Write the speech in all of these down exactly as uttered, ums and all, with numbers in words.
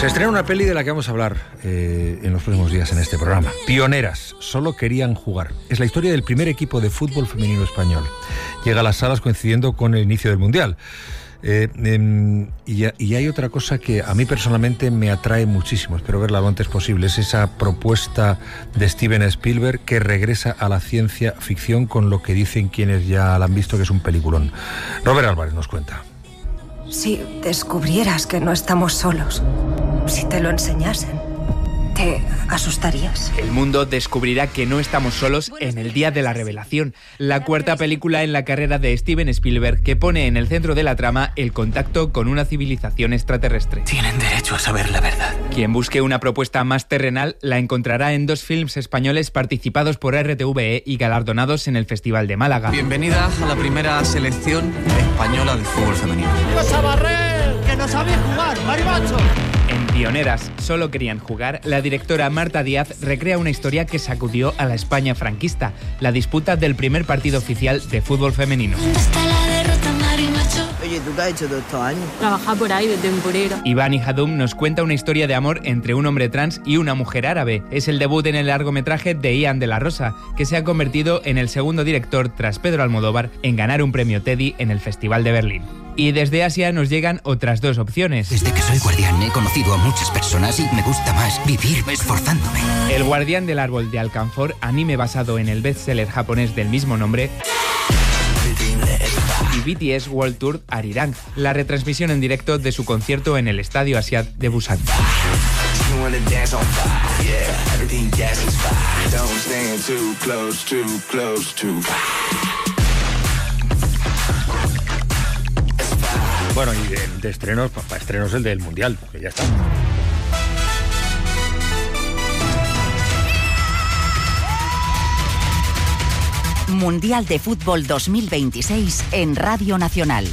Se estrena una peli de la que vamos a hablar eh, en los próximos días en este programa. Pioneras, solo querían jugar. Es la historia del primer equipo de fútbol femenino español. Llega a las salas coincidiendo con el inicio del Mundial. Eh, eh, y, y hay otra cosa que a mí personalmente me atrae muchísimo, espero verla lo antes posible, es esa propuesta de Steven Spielberg que regresa a la ciencia ficción con lo que dicen quienes ya la han visto, que es un peliculón. Robert Álvarez nos cuenta. Si descubrieras que no estamos solos, si te lo enseñasen, ¿te asustarías? El mundo descubrirá que no estamos solos en el día de la revelación, la cuarta película en la carrera de Steven Spielberg que pone en el centro de la trama el contacto con una civilización extraterrestre. Tienen derecho a saber la verdad. Quien busque una propuesta más terrenal la encontrará en dos films españoles participados por R T V E y galardonados en el Festival de Málaga. Bienvenida a la primera selección española de fútbol femenino. ¡Vas a barrer! ¡Que no sabéis jugar, marimacho! En Pioneras, solo querían jugar, la directora Marta Díaz recrea una historia que sacudió a la España franquista, la disputa del primer partido oficial de fútbol femenino. Oye, ¿tú qué has hecho todos estos años? Trabajar por ahí de temporero. Iván Hadum nos cuenta una historia de amor entre un hombre trans y una mujer árabe. Es el debut en el largometraje de Ian de la Rosa, que se ha convertido en el segundo director tras Pedro Almodóvar en ganar un premio Teddy en el Festival de Berlín. Y desde Asia nos llegan otras dos opciones. Desde que soy guardián he conocido a muchas personas y me gusta más vivir esforzándome. El guardián del árbol de Alcanfor, anime basado en el bestseller japonés del mismo nombre. Y B T S World Tour Arirang, la retransmisión en directo de su concierto en el Estadio Asiad de Busan. Bueno, y de, de estrenos, para estrenos el del Mundial, que ya está. Mundial de Fútbol dos mil veintiséis en Radio Nacional.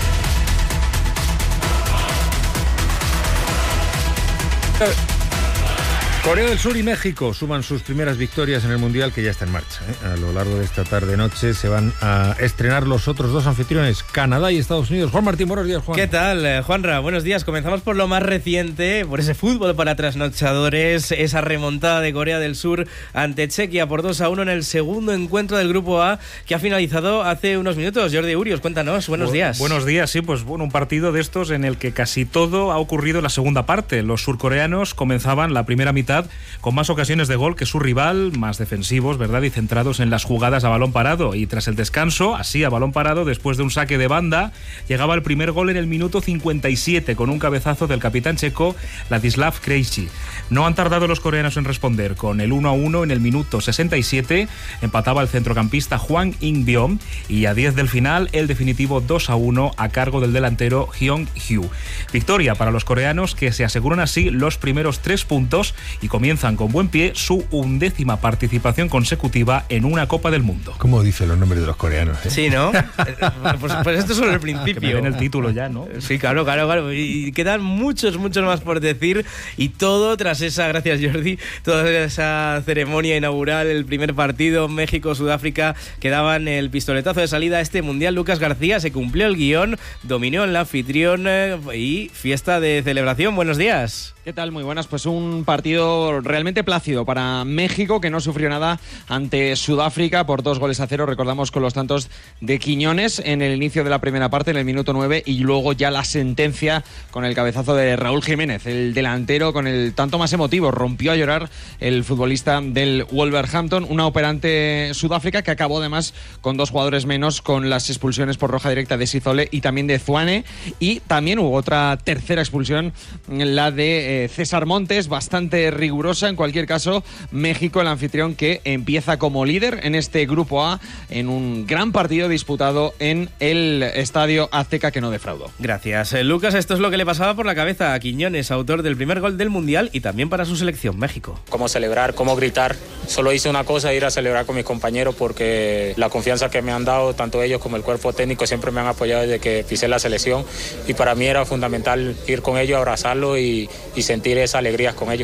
Corea del Sur y México suman sus primeras victorias en el Mundial, que ya está en marcha, ¿eh? A lo largo de esta tarde-noche se van a estrenar los otros dos anfitriones, Canadá y Estados Unidos. Juan Martín, buenos días, Juan. ¿Qué tal, Juanra? Buenos días. Comenzamos por lo más reciente, por ese fútbol para trasnochadores, esa remontada de Corea del Sur ante Chequia por dos a uno en el segundo encuentro del Grupo A, que ha finalizado hace unos minutos. Jordi Urios, cuéntanos, buenos Bu- días. Buenos días, sí, pues bueno, un partido de estos en el que casi todo ha ocurrido en la segunda parte. Los surcoreanos comenzaban la primera mitad con más ocasiones de gol que su rival, más defensivos, ¿verdad? Y centrados en las jugadas a balón parado. Y tras el descanso, así a balón parado, después de un saque de banda, llegaba el primer gol en el minuto cincuenta y siete con un cabezazo del capitán checo, Ladislav Krejci. No han tardado los coreanos en responder. Con el uno a uno en el minuto sesenta y siete empataba el centrocampista Hwang In-byom y a diez del final el definitivo dos a uno a cargo del delantero Hyung-hyu. Victoria para los coreanos, que se aseguran así los primeros tres puntos y comienzan con buen pie su undécima participación consecutiva en una Copa del Mundo. ¿Cómo dicen los nombres de los coreanos? ¿eh? Sí, ¿no? pues, pues esto es solo el principio. Que me den el título ya, ¿no? Sí, claro, claro, claro. Y quedan muchos, muchos más por decir. Y todo tras esa, gracias Jordi, toda esa ceremonia inaugural, el primer partido, México-Sudáfrica, que daban el pistoletazo de salida a este Mundial. Lucas García se cumplió el guión, dominó el anfitrión y fiesta de celebración. Buenos días. ¿Qué tal? Muy buenas. Pues un partido realmente plácido para México, que no sufrió nada ante Sudáfrica por dos goles a cero. Recordamos con los tantos de Quiñones en el inicio de la primera parte, en el minuto nueve, y luego ya la sentencia con el cabezazo de Raúl Jiménez, el delantero con el tanto más emotivo. Rompió a llorar el futbolista del Wolverhampton, una operante Sudáfrica que acabó además con dos jugadores menos, con las expulsiones por roja directa de Sizole y también de Zwane, y también hubo otra tercera expulsión, la de eh, César Montes, bastante rigurosa. En cualquier caso, México, el anfitrión, que empieza como líder en este Grupo A en un gran partido disputado en el Estadio Azteca, que no defraudó. Gracias, eh, Lucas. Esto es lo que le pasaba por la cabeza a Quiñones, autor del primer gol del Mundial y también para su selección, México. Cómo celebrar, cómo gritar. Solo hice una cosa, ir a celebrar con mis compañeros, porque la confianza que me han dado, tanto ellos como el cuerpo técnico, siempre me han apoyado desde que pisé la selección, y para mí era fundamental ir con ellos, abrazarlos y, y sentir esa alegría con ellos.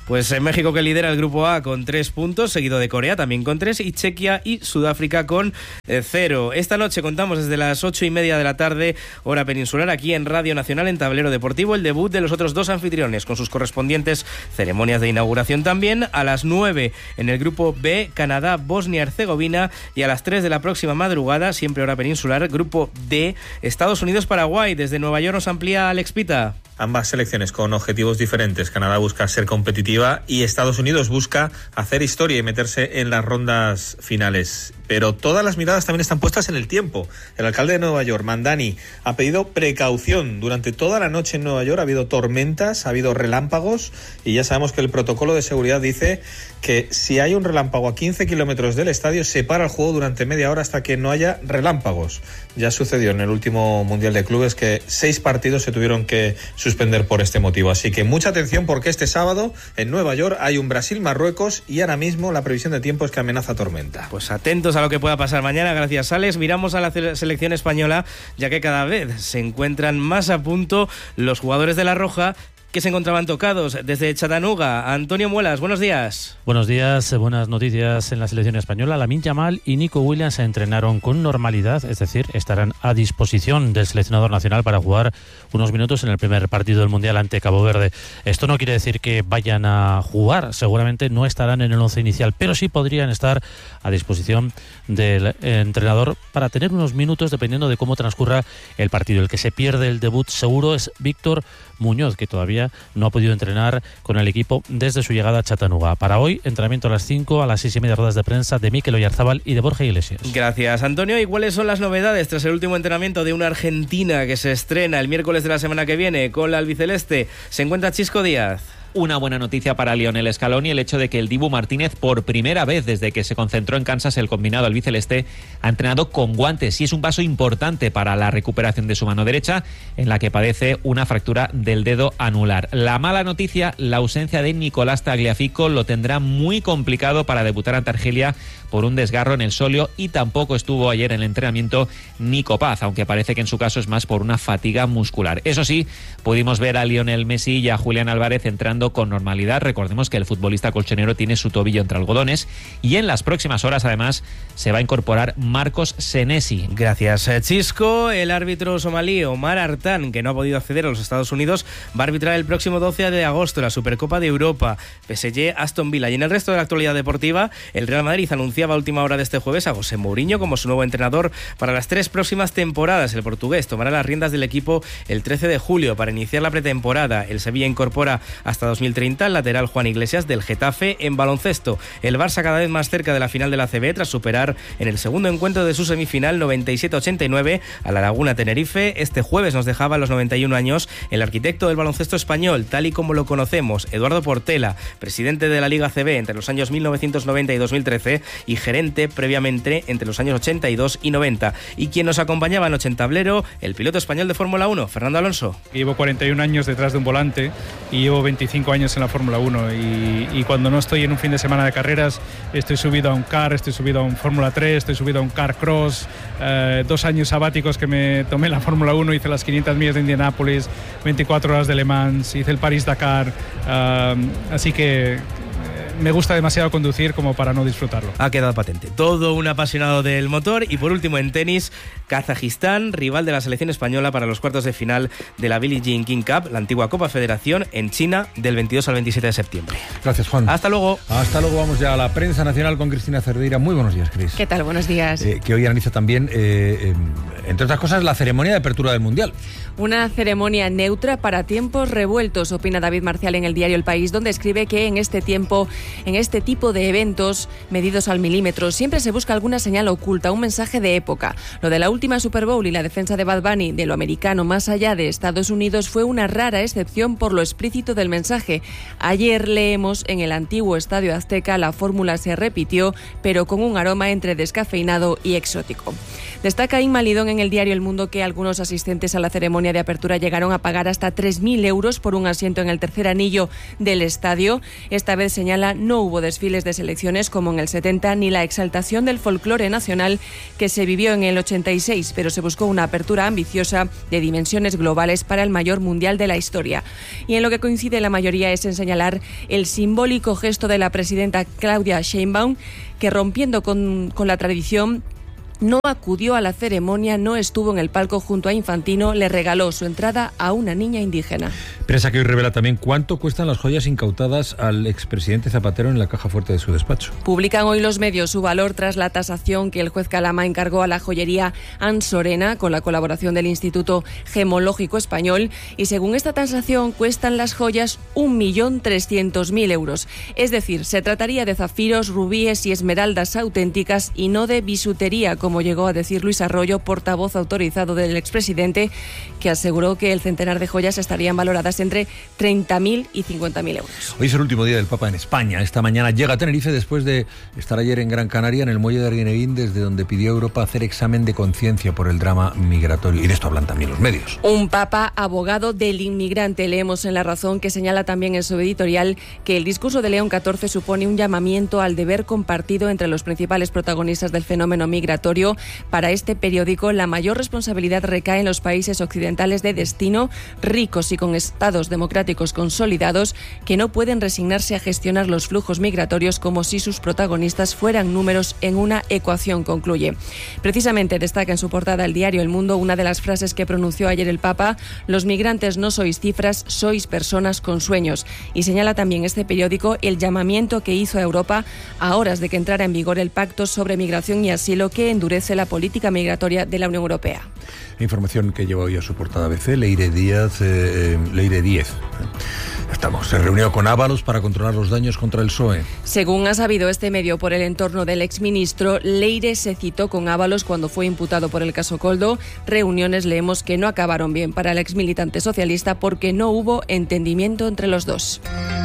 Pues en México, que lidera el grupo A con tres puntos, seguido de Corea también con tres, y Chequia y Sudáfrica con eh, cero. Esta noche contamos desde las ocho y media de la tarde, hora peninsular, aquí en Radio Nacional, en Tablero Deportivo, el debut de los otros dos anfitriones, con sus correspondientes ceremonias de inauguración también. A las nueve en el grupo B, Canadá, Bosnia-Herzegovina, y a las tres de la próxima madrugada, siempre hora peninsular, grupo D, Estados Unidos-Paraguay. Desde Nueva York nos amplía Alex Pita. Ambas selecciones con objetivos diferentes. Canadá busca ser competitiva y Estados Unidos busca hacer historia y meterse en las rondas finales. Pero todas las miradas también están puestas en el tiempo. El alcalde de Nueva York, Mandani, ha pedido precaución. Durante toda la noche en Nueva York ha habido tormentas, ha habido relámpagos, y ya sabemos que el protocolo de seguridad dice que si hay un relámpago a quince kilómetros del estadio, se para el juego durante media hora hasta que no haya relámpagos. Ya sucedió en el último Mundial de Clubes que seis partidos se tuvieron que suspender por este motivo. Así que mucha atención, porque este sábado en Nueva York hay un Brasil-Marruecos y ahora mismo la previsión de tiempo es que amenaza tormenta. Pues atentos a lo que pueda pasar mañana. Gracias, Alex. Miramos a la selección española, ya que cada vez se encuentran más a punto los jugadores de la Roja que se encontraban tocados. Desde Chattanooga, Antonio Muelas, buenos días. Buenos días, buenas noticias en la selección española. Lamine Yamal y Nico Williams se entrenaron con normalidad, es decir, estarán a disposición del seleccionador nacional para jugar unos minutos en el primer partido del Mundial ante Cabo Verde. Esto no quiere decir que vayan a jugar, seguramente no estarán en el once inicial, pero sí podrían estar a disposición del entrenador para tener unos minutos dependiendo de cómo transcurra el partido. El que se pierde el debut seguro es Víctor Muñoz, que todavía no ha podido entrenar con el equipo desde su llegada a Chattanooga. Para hoy, entrenamiento a las cinco, a las seis y media ruedas de prensa de Mikel Oyarzábal y de Borja Iglesias. Gracias, Antonio. ¿Y cuáles son las novedades tras el último entrenamiento de una argentina que se estrena el miércoles de la semana que viene con la albiceleste? Se encuentra Chisco Díaz. Una buena noticia para Lionel Scaloni, el hecho de que el Dibu Martínez, por primera vez desde que se concentró en Kansas el combinado albiceleste, ha entrenado con guantes, y es un paso importante para la recuperación de su mano derecha, en la que padece una fractura del dedo anular. La mala noticia, la ausencia de Nicolás Tagliafico, lo tendrá muy complicado para debutar ante Argelia por un desgarro en el sóleo, y tampoco estuvo ayer en el entrenamiento Nico Paz, aunque parece que en su caso es más por una fatiga muscular. Eso sí, pudimos ver a Lionel Messi y a Julián Álvarez entrando con normalidad. Recordemos que el futbolista colchonero tiene su tobillo entre algodones, y en las próximas horas además se va a incorporar Marcos Senesi. Gracias, Chisco. El árbitro somalí Omar Artan, que no ha podido acceder a los Estados Unidos, va a arbitrar el próximo doce de agosto la Supercopa de Europa, P S G Aston Villa. Y en el resto de la actualidad deportiva, el Real Madrid anunciaba a última hora de este jueves a José Mourinho como su nuevo entrenador para las tres próximas temporadas. El portugués tomará las riendas del equipo el trece de julio para iniciar la pretemporada. El Sevilla incorpora hasta dos mil treinta el lateral Juan Iglesias del Getafe. En baloncesto, el Barça cada vez más cerca de la final de la A C B tras superar en el segundo encuentro de su semifinal noventa y siete a ochenta y nueve a la Laguna Tenerife. Este jueves nos dejaba a los noventa y un años el arquitecto del baloncesto español, tal y como lo conocemos, Eduardo Portela, presidente de la Liga A C B entre los años mil novecientos noventa y dos mil trece y gerente previamente entre los años ochenta y dos y noventa. Y quien nos acompañaba anoche en tablero, el piloto español de Fórmula uno, Fernando Alonso. Llevo cuarenta y un años detrás de un volante y llevo veinticinco años en la Fórmula uno, y, y cuando no estoy en un fin de semana de carreras estoy subido a un car, estoy subido a un Fórmula tres, estoy subido a un car cross, eh, dos años sabáticos que me tomé en la Fórmula uno, hice las quinientas millas de Indianápolis, veinticuatro horas de Le Mans, hice el París-Dakar, eh, así que me gusta demasiado conducir como para no disfrutarlo. Ha quedado patente. Todo un apasionado del motor. Y por último, en tenis, Kazajistán, rival de la selección española para los cuartos de final de la Billie Jean King Cup, la antigua Copa Federación, en China, del veintidós al veintisiete de septiembre. Gracias, Juan. Hasta luego. Hasta luego. Vamos ya a la prensa nacional con Cristina Cerdeira. Muy buenos días, Cris. ¿Qué tal? Buenos días. Eh, que hoy analiza también, eh, eh, entre otras cosas, la ceremonia de apertura del Mundial. Una ceremonia neutra para tiempos revueltos, opina David Marcial en el diario El País, donde escribe que en este tiempo, en este tipo de eventos medidos al milímetro, siempre se busca alguna señal oculta, un mensaje de época. Lo de la última Super Bowl y la defensa de Bad Bunny de lo americano más allá de Estados Unidos fue una rara excepción por lo explícito del mensaje. Ayer leemos en el antiguo Estadio Azteca la fórmula se repitió, pero con un aroma entre descafeinado y exótico. Destaca Inma Lidón en el diario El Mundo que algunos asistentes a la ceremonia de apertura llegaron a pagar hasta tres mil euros por un asiento en el tercer anillo del estadio. Esta vez, señala, no hubo desfiles de selecciones como en el setenta ni la exaltación del folclore nacional que se vivió en el ochenta y seis, pero se buscó una apertura ambiciosa de dimensiones globales para el mayor mundial de la historia. Y en lo que coincide la mayoría es en señalar el simbólico gesto de la presidenta Claudia Sheinbaum, que rompiendo con, con la tradición, no acudió a la ceremonia, no estuvo en el palco junto a Infantino, le regaló su entrada a una niña indígena. Prensa que hoy revela también cuánto cuestan las joyas incautadas al expresidente Zapatero en la caja fuerte de su despacho. Publican hoy los medios su valor tras la tasación que el juez Calama encargó a la joyería Ansorena con la colaboración del Instituto Gemológico Español, y según esta tasación cuestan las joyas un millón trescientos mil euros. Es decir, se trataría de zafiros, rubíes y esmeraldas auténticas y no de bisutería, como llegó a decir Luis Arroyo, portavoz autorizado del expresidente, que aseguró que el centenar de joyas estarían valoradas entre treinta mil y cincuenta mil euros. Hoy es el último día del Papa en España. Esta mañana llega a Tenerife después de estar ayer en Gran Canaria, en el muelle de Arguineguín, desde donde pidió a Europa hacer examen de conciencia por el drama migratorio. Y de esto hablan también los medios. Un Papa abogado del inmigrante. Leemos en La Razón, que señala también en su editorial que el discurso de León catorce supone un llamamiento al deber compartido entre los principales protagonistas del fenómeno migratorio. Para este periódico, la mayor responsabilidad recae en los países occidentales de destino, ricos y con estados democráticos consolidados, que no pueden resignarse a gestionar los flujos migratorios como si sus protagonistas fueran números en una ecuación, concluye. Precisamente destaca en su portada el diario El Mundo una de las frases que pronunció ayer el Papa: los migrantes no sois cifras, sois personas con sueños. Y señala también este periódico el llamamiento que hizo a Europa a horas de que entrara en vigor el Pacto sobre Migración y Asilo, que endurece la política migratoria de la Unión Europea. Información que lleva hoy a su portada A B C, Leire Díaz, eh, Leire Díez. Estamos, se reunió con Ábalos para controlar los daños contra el P S O E. Según ha sabido este medio por el entorno del exministro, Leire se citó con Ábalos cuando fue imputado por el caso Coldo. Reuniones, leemos, que no acabaron bien para el exmilitante socialista porque no hubo entendimiento entre los dos.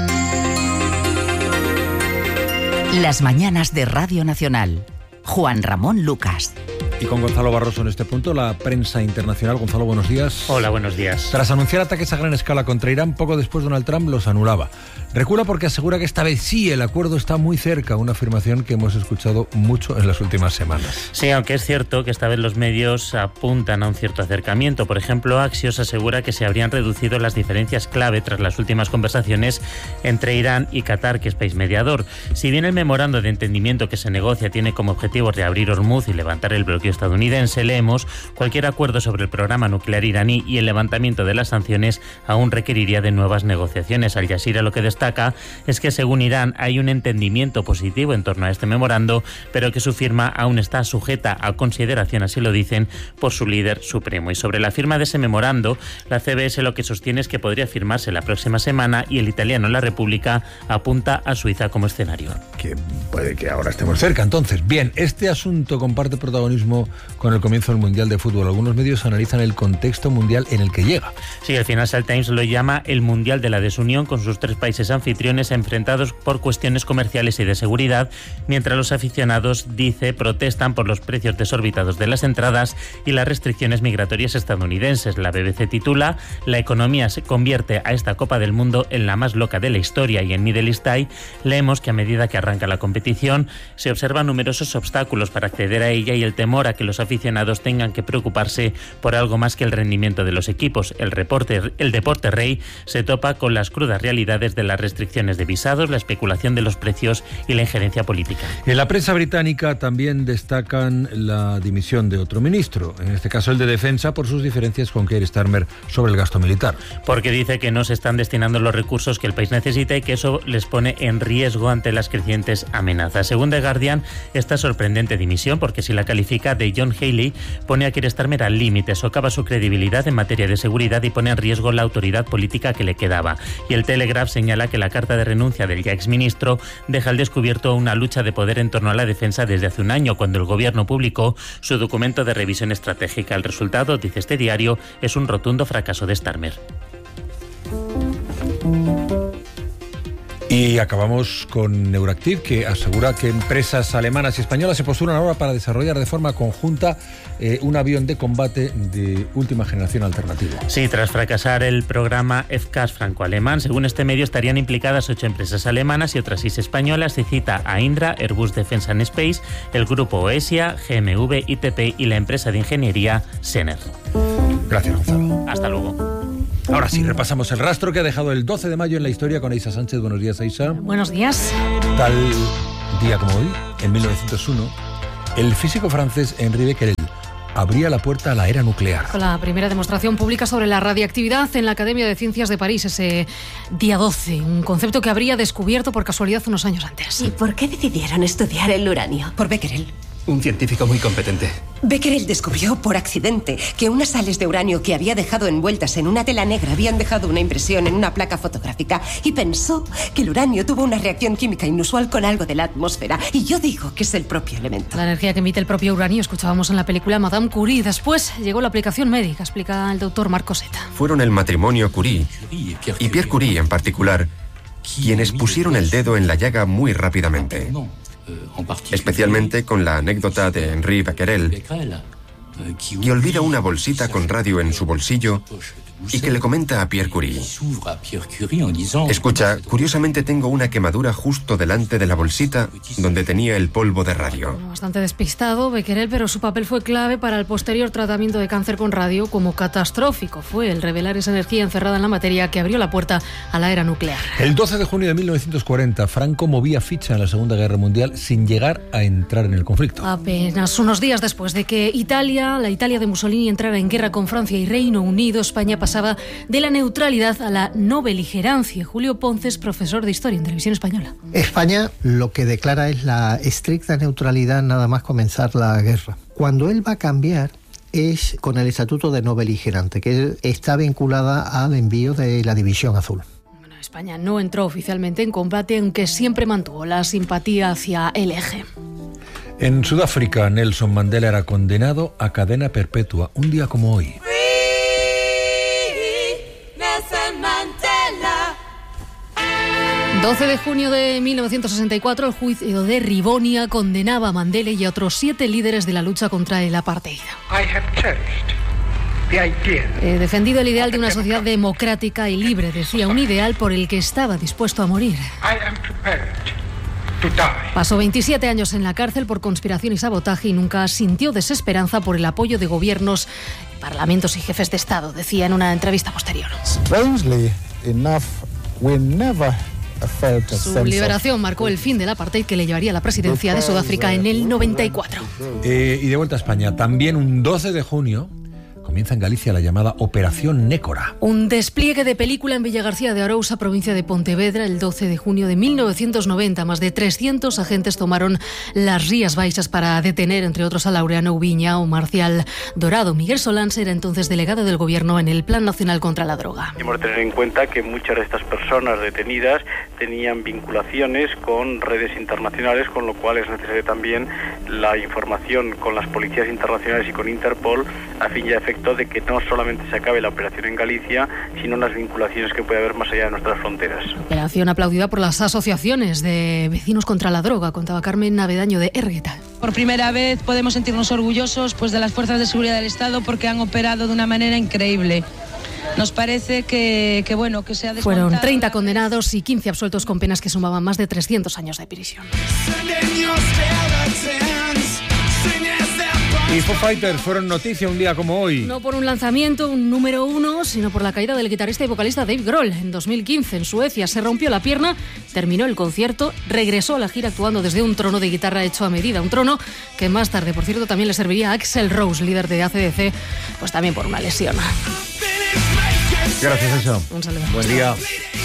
Las mañanas de Radio Nacional. Juan Ramón Lucas. Y con Gonzalo Barroso en este punto, la prensa internacional. Gonzalo, buenos días. Hola, buenos días. Tras anunciar ataques a gran escala contra Irán, poco después Donald Trump los anulaba. Recula porque asegura que esta vez sí, el acuerdo está muy cerca, una afirmación que hemos escuchado mucho en las últimas semanas. Sí, aunque es cierto que esta vez los medios apuntan a un cierto acercamiento. Por ejemplo, Axios asegura que se habrían reducido las diferencias clave tras las últimas conversaciones entre Irán y Qatar, que es país mediador. Si bien el memorando de entendimiento que se negocia tiene como objetivo reabrir Hormuz y levantar el bloqueo estadounidense, leemos, cualquier acuerdo sobre el programa nuclear iraní y el levantamiento de las sanciones aún requeriría de nuevas negociaciones. Al Jazeera lo que destaca es que según Irán hay un entendimiento positivo en torno a este memorando, pero que su firma aún está sujeta a consideración, así lo dicen, por su líder supremo. Y sobre la firma de ese memorando, la C B S lo que sostiene es que podría firmarse la próxima semana, y el italiano La República apunta a Suiza como escenario. Que puede que ahora estemos cerca, entonces. Bien, este asunto comparte protagonismo con el comienzo del Mundial de Fútbol. Algunos medios analizan el contexto mundial en el que llega. Sí, el Financial Times lo llama el Mundial de la Desunión, con sus tres países anfitriones enfrentados por cuestiones comerciales y de seguridad, mientras los aficionados, dice, protestan por los precios desorbitados de las entradas y las restricciones migratorias estadounidenses. La B B C titula: la economía se convierte a esta Copa del Mundo en la más loca de la historia. Y en Middle East Eye leemos que a medida que arranca la competición se observan numerosos obstáculos para acceder a ella y el temor a que los aficionados tengan que preocuparse por algo más que el rendimiento de los equipos. El, reporte, el deporte rey se topa con las crudas realidades de las restricciones de visados, la especulación de los precios y la injerencia política. En la prensa británica también destacan la dimisión de otro ministro, en este caso el de Defensa, por sus diferencias con Keir Starmer sobre el gasto militar. Porque dice que no se están destinando los recursos que el país necesita y que eso les pone en riesgo ante las crecientes amenazas. Según The Guardian, esta sorprendente dimisión, porque si la califica de John Haley, pone a Keir Starmer al límite, socava su credibilidad en materia de seguridad y pone en riesgo la autoridad política que le quedaba. Y el Telegraph señala que la carta de renuncia del ya exministro deja al descubierto una lucha de poder en torno a la defensa desde hace un año, cuando el gobierno publicó su documento de revisión estratégica. El resultado, dice este diario, es un rotundo fracaso de Starmer. Y acabamos con Neuractiv, que asegura que empresas alemanas y españolas se postulan ahora para desarrollar de forma conjunta eh, un avión de combate de última generación alternativo. Sí, tras fracasar el programa F C A S franco-alemán, según este medio estarían implicadas ocho empresas alemanas y otras seis españolas. Se cita a Indra, Airbus Defence and Space, el grupo OESIA, G M V, I T P y la empresa de ingeniería Sener. Gracias, Gonzalo. Hasta luego. Ahora sí, repasamos el rastro que ha dejado el doce de mayo en la historia con Aisa Sánchez. Buenos días, Aisa. Buenos días. Tal día como hoy, en mil novecientos uno, el físico francés Henri Becquerel abría la puerta a la era nuclear. Con la primera demostración pública sobre la radiactividad en la Academia de Ciencias de París ese día doce, un concepto que habría descubierto por casualidad unos años antes. ¿Y por qué decidieron estudiar el uranio? Por Becquerel. Un científico muy competente. Becquerel descubrió por accidente que unas sales de uranio que había dejado envueltas en una tela negra habían dejado una impresión en una placa fotográfica y pensó que el uranio tuvo una reacción química inusual con algo de la atmósfera. Y yo digo que es el propio elemento. La energía que emite el propio uranio escuchábamos en la película Madame Curie. Después llegó la aplicación médica, explica el doctor Marco Seta. Fueron el matrimonio Curie y Pierre Curie en particular quienes pusieron el dedo en la llaga muy rápidamente. Especialmente con la anécdota de Henri Becquerel, que olvida una bolsita con radio en su bolsillo y que le comenta a Pierre Curie: escucha, curiosamente tengo una quemadura justo delante de la bolsita donde tenía el polvo de radio. Bastante despistado Becquerel, pero su papel fue clave para el posterior tratamiento de cáncer con radio. Como catastrófico fue el revelar esa energía encerrada en la materia que abrió la puerta a la era nuclear. El doce de junio de mil novecientos cuarenta, Franco movía ficha en la Segunda Guerra Mundial sin llegar a entrar en el conflicto. Apenas unos días después de que Italia, la Italia de Mussolini, entrara en guerra con Francia y Reino Unido, España pasaba de la neutralidad a la no beligerancia. Julio Ponce es profesor de Historia en Televisión Española. España lo que declara es la estricta neutralidad nada más comenzar la guerra. Cuando él va a cambiar es con el estatuto de no beligerante, que está vinculada al envío de la División Azul. Bueno, España no entró oficialmente en combate, aunque siempre mantuvo la simpatía hacia el eje. En Sudáfrica, Nelson Mandela era condenado a cadena perpetua, un día como hoy. doce de junio de mil novecientos sesenta y cuatro, el juicio de Rivonia condenaba a Mandela y a otros siete líderes de la lucha contra el apartheid. He defendido el ideal de una sociedad democrática y libre, decía, un ideal por el que estaba dispuesto a morir. Pasó veintisiete años en la cárcel por conspiración y sabotaje y nunca sintió desesperanza por el apoyo de gobiernos, parlamentos y jefes de Estado, decía en una entrevista posterior. Strangely enough, we never Su liberación marcó el fin del apartheid que le llevaría a la presidencia de Sudáfrica en el noventa y cuatro. Eh, y de vuelta a España, también un doce de junio comienza en Galicia la llamada Operación Nécora. Un despliegue de película en Villagarcía de Arousa, provincia de Pontevedra, el doce de junio de mil novecientos noventa. Más de trescientos agentes tomaron las Rías Baixas para detener, entre otros, a Laureano Ubiña o Marcial Dorado. Miguel Solans era entonces delegado del Gobierno en el Plan Nacional contra la Droga. Hemos de tener en cuenta que muchas de estas personas detenidas tenían vinculaciones con redes internacionales, con lo cual es necesario también la información con las policías internacionales y con Interpol a fin y a efecto de que no solamente se acabe la operación en Galicia, sino las vinculaciones que puede haber más allá de nuestras fronteras. Operación aplaudida por las asociaciones de vecinos contra la droga, contaba Carmen Navedaño de Ergueta. Por primera vez podemos sentirnos orgullosos pues, de las fuerzas de seguridad del Estado porque han operado de una manera increíble. Nos parece que, que bueno, que se ha desmontado... Fueron treinta condenados y quince absueltos con penas que sumaban más de trescientos años de prisión. Y Foo Fighters fueron noticia un día como hoy. No por un lanzamiento, un número uno, sino por la caída del guitarrista y vocalista Dave Grohl. En dos mil quince, en Suecia, se rompió la pierna, terminó el concierto, regresó a la gira actuando desde un trono de guitarra hecho a medida. Un trono que más tarde, por cierto, también le serviría a Axl Rose, líder de A C D C, pues también por una lesión. Gracias, eso. Un saludo. Buen día.